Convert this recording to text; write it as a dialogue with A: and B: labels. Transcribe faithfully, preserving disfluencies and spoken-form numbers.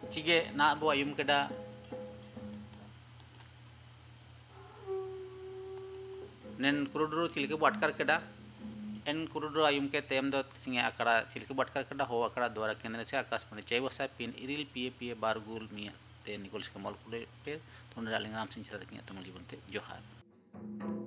A: Cige na bo ayum keda nen kuruduru cilike bu atkar keda en kuruduru ayum ke tem do singe akara cilike bu atkar keda ho akara dwara kendra se akasmani cewasa pin iril pie pie bargul mia te nikol se kamal kule pe tonda lingam sinchara king atamali bunte johar